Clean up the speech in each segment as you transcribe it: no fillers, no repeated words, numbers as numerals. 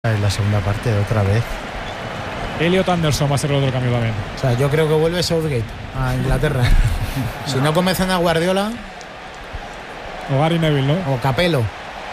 En la segunda parte, otra vez. Elliot Anderson va a ser el otro cambio también. O sea, yo creo que vuelve Southgate a Inglaterra. Si no convencen a Guardiola. O Gary Neville, ¿no? O Capello.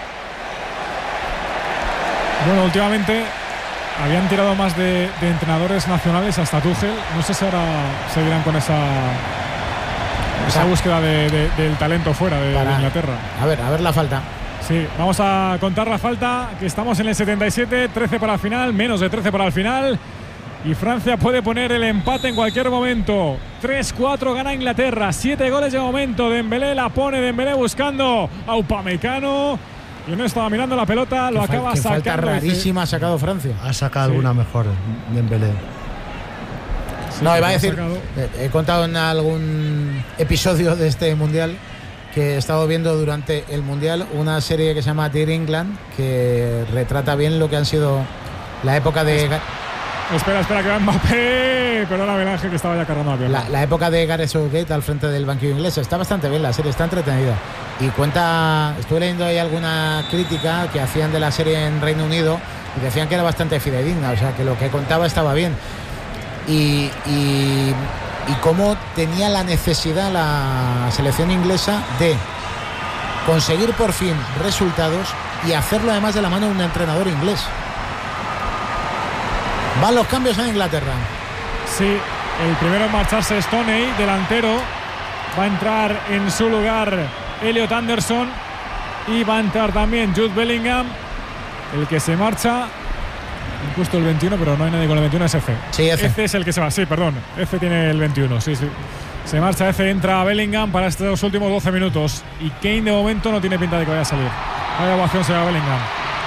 Bueno, últimamente habían tirado más de entrenadores nacionales hasta Tuchel. No sé si ahora seguirán con esa búsqueda del talento fuera de Inglaterra. A ver la falta. Sí, vamos a contar la falta, que estamos en el 77, 13 para el final, menos de 13 para el final. Y Francia puede poner el empate en cualquier momento. 3-4 gana Inglaterra, 7 goles de momento. Dembélé la pone, Dembélé buscando a Upamecano. Y no estaba mirando la pelota, lo acaba sacando. Falta rarísima ha sacado Francia. Ha sacado alguna mejor Dembélé. Sí, no, iba a decir, he contado en algún episodio de este Mundial que he estado viendo durante el Mundial una serie que se llama Dear England, que retrata bien lo que han sido la época de... Espera, que va Mbappé. Perdóname, Ángel, que estaba ya cargando la pierna. La época de Gareth Southgate al frente del banquillo inglés. Está bastante bien la serie, está entretenida. Y cuenta, estuve leyendo ahí alguna crítica que hacían de la serie en Reino Unido y decían que era bastante fidedigna, o sea, que lo que contaba estaba bien. Y cómo tenía la necesidad la selección inglesa de conseguir por fin resultados y hacerlo además de la mano de un entrenador inglés. Van los cambios en Inglaterra. Sí, el primero en marcharse es Stoney, delantero. Va a entrar en su lugar Elliot Anderson y va a entrar también Jude Bellingham. El que se marcha, han puesto el 21, pero no hay nadie con el 21, es F. Sí, F. F es el que se va, sí, perdón. F tiene el 21, sí. Se marcha F, entra Bellingham para estos últimos 12 minutos. Y Kane de momento no tiene pinta de que vaya a salir. Vaya ovación se va Bellingham.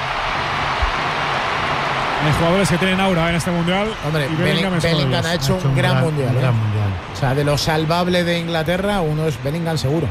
Hay jugadores que tienen aura en este mundial. Hombre, Bellingham ha hecho un gran mundial. O sea, de lo salvable de Inglaterra, uno es Bellingham seguro.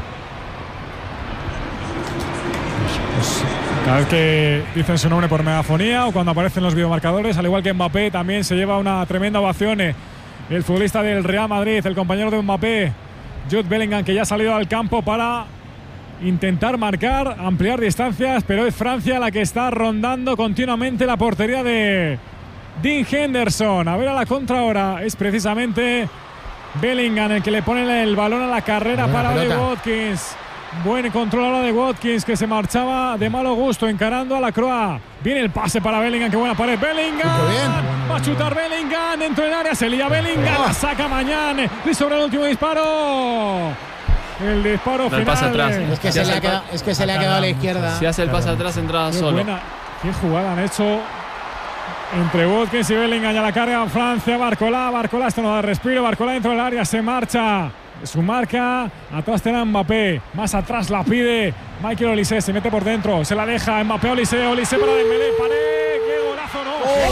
Cada vez que dicen su nombre por megafonía o cuando aparecen los videomarcadores, al igual que Mbappé, también se lleva una tremenda ovación. El futbolista del Real Madrid, el compañero de Mbappé, Jude Bellingham, que ya ha salido al campo para intentar marcar, ampliar distancias, pero es Francia la que está rondando continuamente la portería de Dean Henderson. A ver a la contra ahora, es precisamente Bellingham el que le pone el balón a la carrera para Oli Watkins. Buen control ahora de Watkins, que se marchaba de malo gusto encarando a la Croa. Viene el pase para Bellingham, qué buena pared. Bellingham, va a chutar Bellingham dentro del área, se lía Bellingham, la saca Mañana y sobre el último disparo. El disparo final. Pase atrás. Es que se le ha quedado a la izquierda. Si hace el pase atrás, entrada solo. Buena. Qué jugada han hecho entre Watkins y Bellingham. Ya la carga Francia. Barcola, esto no da respiro. Barcola dentro del área, se marcha. Su marca, atrás tiene Mbappé, más atrás la pide Michael Olise, se mete por dentro, se la deja Mbappé, Olise para Dembélé, qué golazo,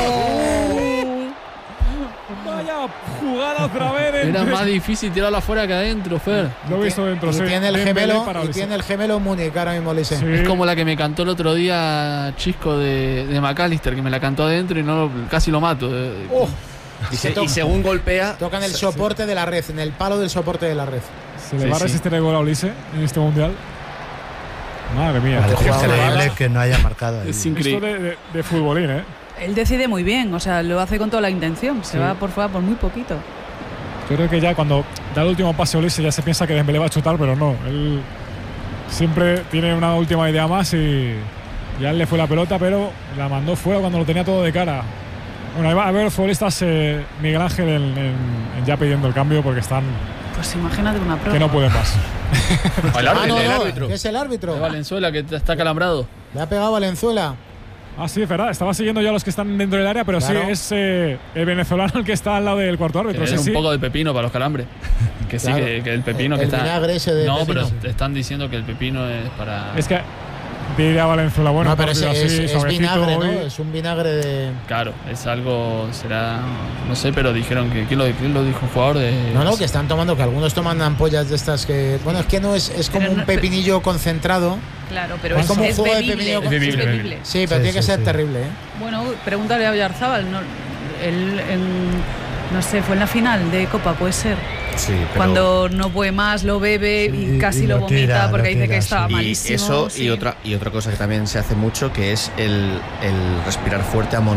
vaya jugada otra vez. Era más difícil tirarla afuera que adentro, Fer. Lo he visto dentro, sí. Tiene el gemelo Múnich ahora mismo, Olise. Sí. Es como la que me cantó el otro día Chisco de McAllister, que me la cantó adentro y casi lo mato. Y según golpea, tocan el soporte de la red, en el palo del soporte de la red. Se le va a resistir el gol a Olise en este mundial. Madre mía, es increíble que no haya marcado. Es increíble. Esto de futbolín, Él decide muy bien, o sea, lo hace con toda la intención. Se va por fuera por muy poquito. Yo creo que ya cuando da el último pase a Olise ya se piensa que Dembélé va a chutar, pero no. Él siempre tiene una última idea más y ya le fue la pelota, pero la mandó fuera cuando lo tenía todo de cara. Bueno, ahí va a ver futbolistas Miguel Ángel ya pidiendo el cambio porque están... Pues imagínate una prueba. Que no pueden más. El árbitro. ¿Qué es el árbitro? De Valenzuela, que está calambrado. Le ha pegado Valenzuela. Ah, sí, es verdad. Estaba siguiendo ya a los que están dentro del área, pero claro. Sí, es el venezolano el que está al lado del cuarto árbitro. Es un poco de pepino para los calambres. Que claro. Sí, que el pepino el que está... vinagre ese de no, pepino. pero te están diciendo que el pepino es para... Es que diría Valenzuela, bueno, no, pero es vinagre, hoy. ¿no? Es un vinagre de... Claro, es algo, será... No sé, pero dijeron que... ¿Quién lo dijo? Un jugador de... No, que están tomando, que algunos toman ampollas de estas que... Bueno, es que no es como un pepinillo concentrado. Claro, pero es como un juego de bebible, pepinillo. Es bebible. Sí, pero tiene que ser terrible, Bueno, pregúntale a Oyarzábal, no sé, fue en la final de Copa, puede ser. Sí, pero Cuando no puede más, lo bebe y casi lo vomita tira, porque dice que estaba y malísimo. eso sí. y otra cosa que también se hace mucho, que es el respirar fuerte, amoníaco